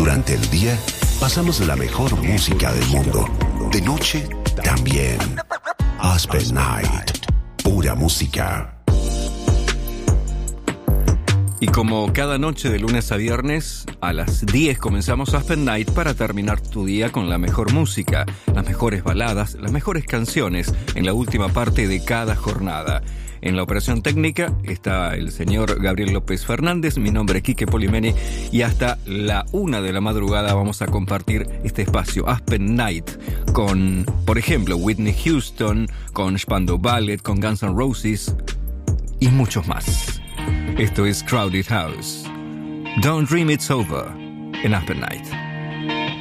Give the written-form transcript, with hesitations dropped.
Durante el día, pasamos la mejor música del mundo. De noche, también. Aspen Night. Pura música. Y como cada noche de lunes a viernes, a las 10 comenzamos Aspen Night para terminar tu día con la mejor música, las mejores baladas, las mejores canciones en la última parte de cada jornada. En la operación técnica está el señor Gabriel López Fernández, mi nombre es Quique Polimeni y hasta la 1 de la madrugada vamos a compartir este espacio Aspen Night con, por ejemplo, Whitney Houston, con Spandau Ballet, con Guns N' Roses y muchos más. Esto es Crowded House. Don't Dream It's Over en Aspen Night.